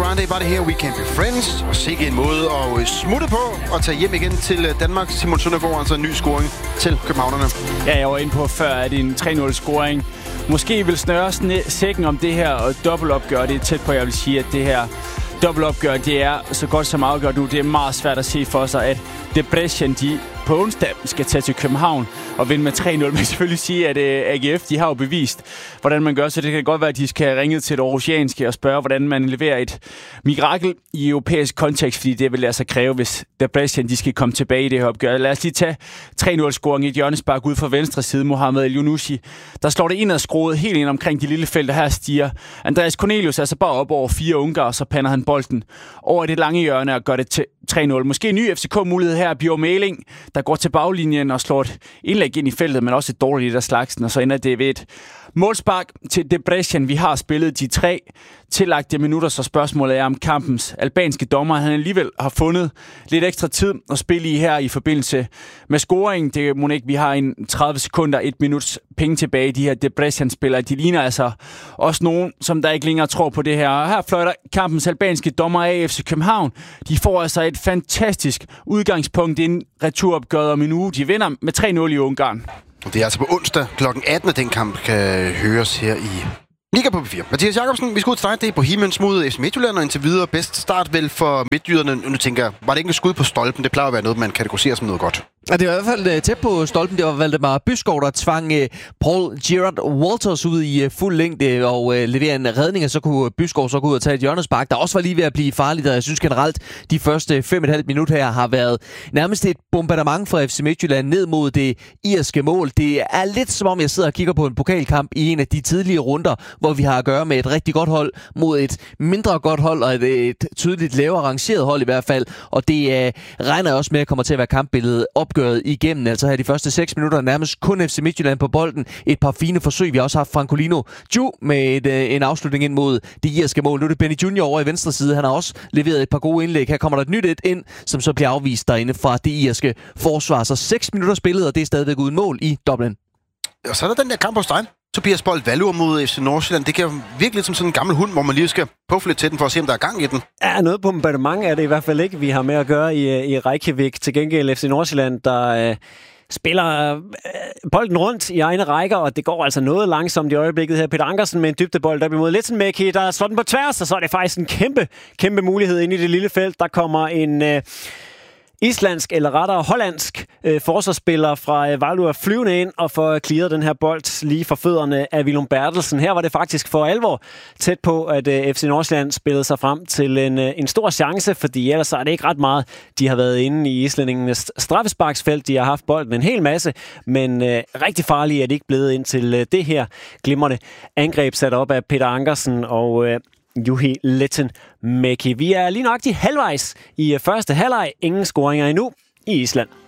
Grande var det her, We Can't Be Friends. Og sikke en måde at smutte på og tage hjem igen til Danmark. Simon Søndergaard, altså en ny scoring til københavnerne. Ja, jeg var inde på før, at en 3-0-scoring måske vil snøre sækken om det her og dobbeltopgør. Det er tæt på, jeg vil sige, at det her dobbeltopgør, det er så godt som afgjort nu. Det er meget svært at se for sig, at Debrecen, de på onsdag skal tage til København og vinde med 3-0. Men selvfølgelig sige, at AGF, de har jo bevist, hvordan man gør. Så det kan godt være, at de skal ringe til det aarhusianske og spørge, hvordan man leverer et mirakel i europæisk kontekst, fordi det vil altså kræve, hvis Debrecen, de skal komme tilbage i det her opgør. Lad os lige tage 3-0-scoring i et hjørnespark ud fra venstre side. Mohamed El-Yunusi, der slår det ind og skruet helt ind omkring de lille felter. Her stiger Andreas Cornelius altså bare op over 4 ungar, så pander han bolden over det lange hjørne og gør det til 3-0. Måske en ny FCK-mulighed her. Bjørn Mæling, der går til baglinjen og slår et indlæg ind i feltet, men også et dårligt af slagsen, og så ender det ved et målspark til Debrecen. Vi har spillet de 3 tillagte minutter, så spørgsmålet er, om kampens albanske dommer, han alligevel har fundet lidt ekstra tid at spille i her i forbindelse med scoringen. Det må ikke, vi har en 30 sekunder, 1 minuts penge tilbage. De her Debrecen-spillere, de ligner altså også nogen, som der ikke længere tror på det her. Og her fløjter kampens albanske dommer af FC København. De får altså et fantastisk udgangspunkt inden returopgøret om en uge. De vinder med 3-0 i Ungarn. Det er altså på onsdag kl. 18, at den kamp kan høres her i Liga på P4. Mathias Jakobsen, vi skal ud til dig. Det er Bohemians mod FC Midtjylland, og indtil videre bedst start vel for midtjyderne. Nu tænker jeg, var det ikke et skud på stolpen? Det plejer at være noget, man kategoriserer som noget godt. Ja, det var i hvert fald tæt på stolpen. Det var Valdemar Byskov, der tvang Paul Gerard Walters ud i fuld længde og leverede en redning, og så kunne Byskov så gå ud og tage et hjørnespark, der også var lige ved at blive farligt. Og jeg synes generelt, de første 5,5 minutter her har været nærmest et bombardement fra FC Midtjylland ned mod det irske mål. Det er lidt som om, jeg sidder og kigger på en pokalkamp i en af de tidlige runder, hvor vi har at gøre med et rigtig godt hold mod et mindre godt hold, og et tydeligt lavere rangeret hold i hvert fald. Og det regner jeg også med, at kommer til at være kampbilledet opgøret igennem. Altså her de første 6 minutter nærmest kun FC Midtjylland på bolden. Et par fine forsøg. Vi har også haft Francolino Ju med en afslutning ind mod det irske mål. Nu er det Benny Junior over i venstre side. Han har også leveret et par gode indlæg. Her kommer der et nyt ind, som så bliver afvist derinde fra det irske forsvar. Så 6 minutter spillet, og det er stadigvæk uden mål i Dublin. Og så er der den der kamp hos dig. Tobias Bold Valur mod FC Nordsjælland. Det kan virkelig lidt som sådan en gammel hund, hvor man lige skal puffe lidt til den for at se, om der er gang i den. Ja, noget bombardement er det i hvert fald ikke, vi har med at gøre i Reykjavik. Til gengæld FC Nordsjælland, der spiller bolden rundt i egne rækker, og det går altså noget langsomt i øjeblikket her. Peter Ankersen med en dybdebold op imod Letsenmäki, der slår den på tværs, og så er det faktisk en kæmpe mulighed inde i det lille felt. Der kommer en islandsk, eller rettere hollandsk forsvarsspiller fra Valur flyvende ind og får clearet den her bold lige for fødderne af Willum Bertelsen. Her var det faktisk for alvor tæt på, at FC Nordsjælland spillede sig frem til en stor chance, fordi ellers er det ikke ret meget. De har været inde i islændingenes straffesparksfelt. De har haft bolden en hel masse, men rigtig farlige er de ikke blevet ind til det her glimrende angreb sat op af Peter Ankersen og Juhi Letsenmäki. Vi er lige nok halvvejs i første halvleg. Ingen scoringer endnu i Island.